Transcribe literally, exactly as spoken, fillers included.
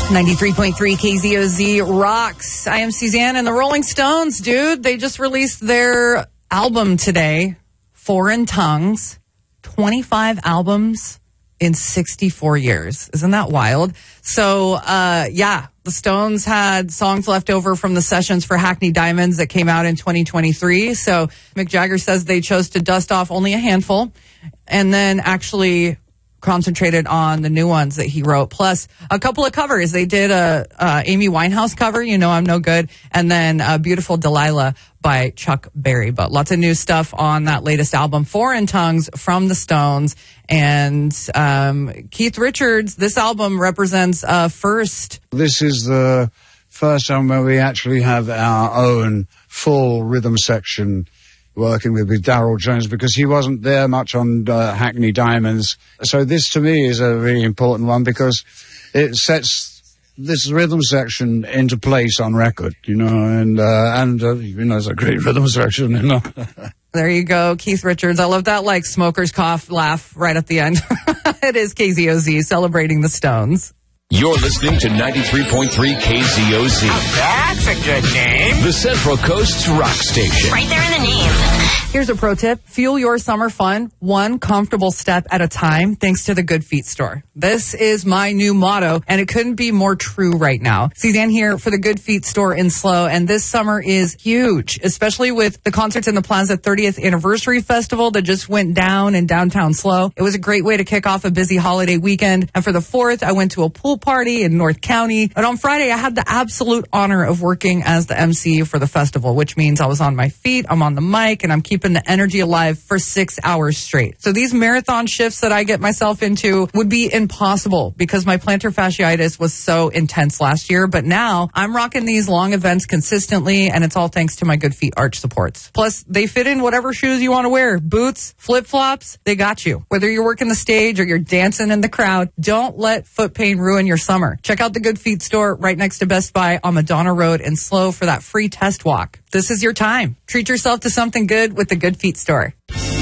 ninety-three point three K Z O Z rocks. I am Suzanne, and the Rolling Stones, dude, they just released their album today, Foreign Tongues. twenty-five albums in sixty-four years. Isn't that wild? So, uh, yeah, the Stones had songs left over from the sessions for Hackney Diamonds that came out in twenty twenty-three. So Mick Jagger says they chose to dust off only a handful and then actually concentrated on the new ones that he wrote, plus a couple of covers. They did a, a Amy Winehouse cover, You Know I'm No Good, and then a Beautiful Delilah by Chuck Berry. But lots of new stuff on that latest album, Foreign Tongues, from the Stones. And um, Keith Richards, this album represents a first. This is the first time where we actually have our own full rhythm section working with, with Darryl Jones, because he wasn't there much on uh, Hackney Diamonds. So this, to me, is a really important one because it sets this rhythm section into place on record, you know, and, uh, and uh, you know, it's a great rhythm section, you know. There you go, Keith Richards. I love that, like, smoker's cough laugh right at the end. It is K Z O Z celebrating the Stones. You're listening to ninety-three point three K Z O Z. Oh, that's a good name. The Central Coast's rock station. Right there in the name. Here's a pro tip. Fuel your summer fun one comfortable step at a time, thanks to the Good Feet store. This is my new motto, and it couldn't be more true right now. Suzanne here for the Good Feet store in SLO, and this summer is huge, especially with the concerts in the Plaza thirtieth Anniversary Festival that just went down in downtown SLO. It was a great way to kick off a busy holiday weekend, and for the fourth, I went to a pool party in North County. And on Friday, I had the absolute honor of working as the M C for the festival, which means I was on my feet, I'm on the mic, and I'm keeping the energy alive for six hours straight. So these marathon shifts that I get myself into would be impossible because my plantar fasciitis was so intense last year. But now I'm rocking these long events consistently, and it's all thanks to my Good Feet arch supports. Plus, they fit in whatever shoes you want to wear. Boots, flip-flops, they got you. Whether you're working the stage or you're dancing in the crowd, don't let foot pain ruin your summer. Check out the Good Feet store right next to Best Buy on Madonna Road in SLO for that free test walk. This is your time. Treat yourself to something good with the Good Feet store.